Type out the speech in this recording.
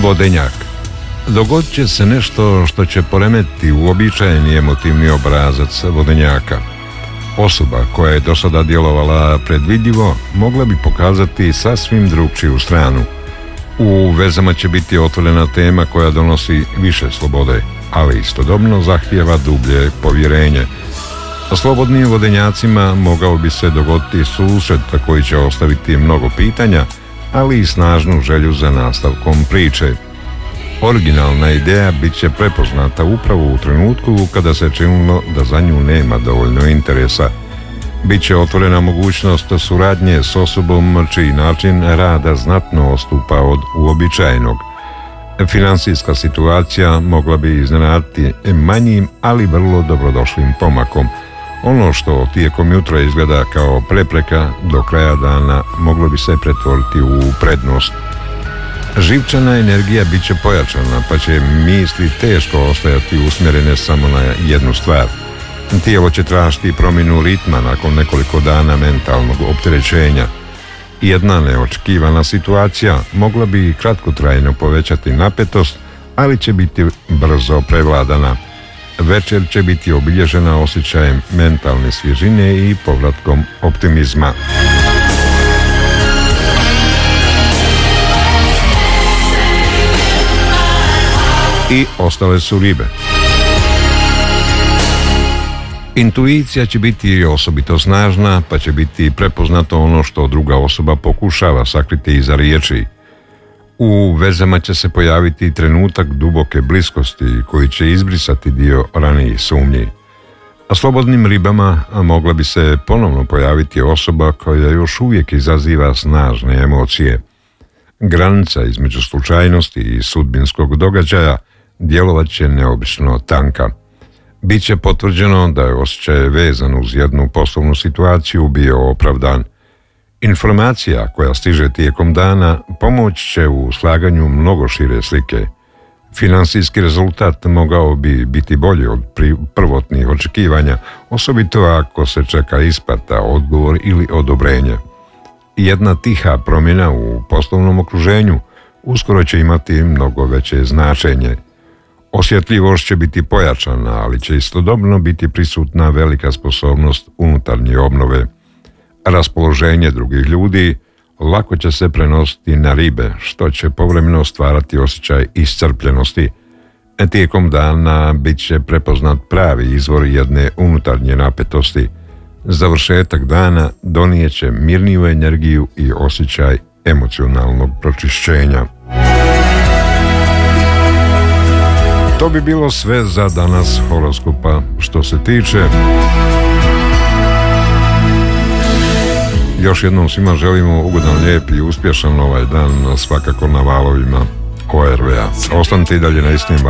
Vodenjak. Dogodit će se nešto što će poremetiti uobičajeni emotivni obrazac vodenjaka. Osoba koja je do sada djelovala predvidljivo mogla bi pokazati sasvim drugčiju stranu. U vezama će biti otvorena tema koja donosi više slobode, ali istodobno zahtijeva dublje povjerenje. Slobodnim vodenjacima mogao bi se dogoditi susret koji će ostaviti mnogo pitanja, ali i snažnu želju za nastavkom priče. Originalna ideja bit će prepoznata upravo u trenutku kada se činilo da za nju nema dovoljno interesa. Biće otvorena mogućnost suradnje s osobom čiji način rada znatno odstupa od uobičajenog. Financijska situacija mogla bi iznenaditi manjim, ali vrlo dobrodošlim pomakom. Ono što tijekom jutra izgleda kao prepreka, do kraja dana moglo bi se pretvoriti u prednost. Živčana energija bit će pojačana, pa će misli teško ostajati usmjerene samo na jednu stvar. Tijelo će tražiti promjenu ritma nakon nekoliko dana mentalnog opterećenja. Jedna neočekivana situacija mogla bi kratkotrajno povećati napetost, ali će biti brzo prevladana. Večer će biti obilježena osjećajem mentalne svježine i povratkom optimizma. I ostale su ribe. Intuicija će biti osobito snažna, pa će biti prepoznato ono što druga osoba pokušava sakriti iza riječi. U vezama će se pojaviti trenutak duboke bliskosti koji će izbrisati dio ranijih sumnji. A slobodnim ribama mogla bi se ponovno pojaviti osoba koja još uvijek izaziva snažne emocije. Granica između slučajnosti i sudbinskog događaja djelovat će neobično tanka. Biće potvrđeno da je osjećaj vezan uz jednu poslovnu situaciju bio opravdan. Informacija koja stiže tijekom dana pomoći će u slaganju mnogo šire slike. Financijski rezultat mogao bi biti bolji od prvotnih očekivanja, osobito ako se čeka isplata, odgovor ili odobrenje. Jedna tiha promjena u poslovnom okruženju uskoro će imati mnogo veće značenje. Osjetljivost će biti pojačana, ali će istodobno biti prisutna velika sposobnost unutarnje obnove. Raspoloženje drugih ljudi lako će se prenositi na ribe, što će povremeno stvarati osjećaj iscrpljenosti. Tijekom dana bit će prepoznat pravi izvor jedne unutarnje napetosti. Završetak dana donijet će mirniju energiju i osjećaj emocionalnog pročišćenja. To bi bilo sve za danas horoskopa. Što se tiče, još jednom svima želimo ugodan, lijep i uspješan ovaj dan, svakako na valovima ORV-a. Ostanite i dalje na istim